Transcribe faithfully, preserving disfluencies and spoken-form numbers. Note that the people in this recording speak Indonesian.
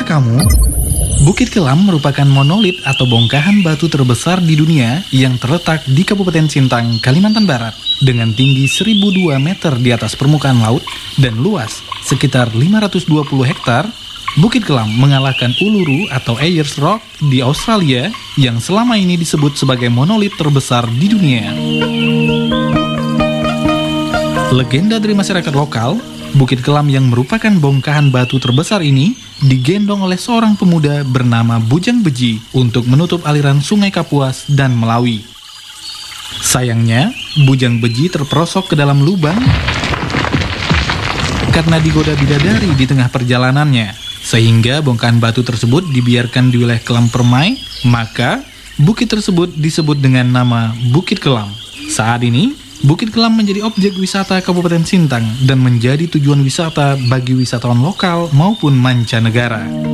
kamu? Bukit Kelam merupakan monolit atau bongkahan batu terbesar di dunia yang terletak di Kabupaten Sintang, Kalimantan Barat, dengan tinggi seribu dua meter di atas permukaan laut dan luas sekitar lima ratus dua puluh hektar. Bukit Kelam mengalahkan Uluru atau Ayers Rock di Australia yang selama ini disebut sebagai monolit terbesar di dunia. Legenda dari masyarakat lokal, Bukit Kelam yang merupakan bongkahan batu terbesar ini digendong oleh seorang pemuda bernama Bujang Beji untuk menutup aliran Sungai Kapuas dan Melawi. Sayangnya, Bujang Beji terperosok ke dalam lubang karena digoda bidadari di tengah perjalanannya, sehingga bongkahan batu tersebut dibiarkan di wilayah Kelam Permai, maka bukit tersebut disebut dengan nama Bukit Kelam. Saat ini, Bukit Kelam menjadi objek wisata Kabupaten Sintang dan menjadi tujuan wisata bagi wisatawan lokal maupun mancanegara.